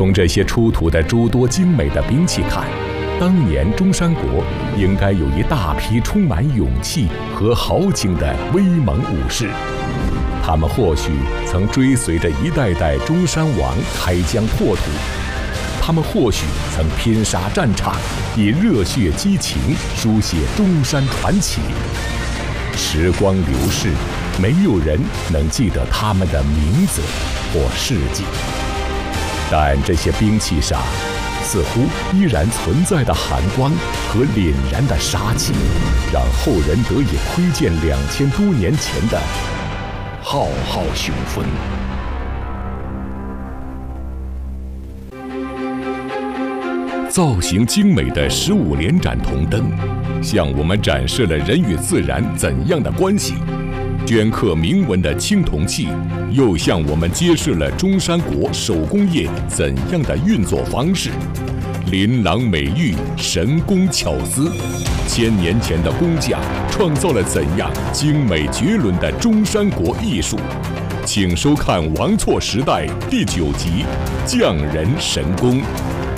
从这些出土的诸多精美的兵器看，当年中山国应该有一大批充满勇气和豪情的威猛武士，他们或许曾追随着一代代中山王开疆拓土，他们或许曾拼杀战场，以热血激情书写中山传奇。时光流逝，没有人能记得他们的名字或事迹，但这些兵器上似乎依然存在的寒光和凛然的杀气，让后人得以窥见2000多年前的浩浩雄风。造型精美的15连盏铜灯，向我们展示了人与自然怎样的关系；镌刻铭文的青铜器，又向我们揭示了中山国手工业怎样的运作方式。琳琅美玉，神工巧思，1000年前的工匠创造了怎样精美绝伦的中山国艺术？请收看《王错时代》第9集《匠人神功》。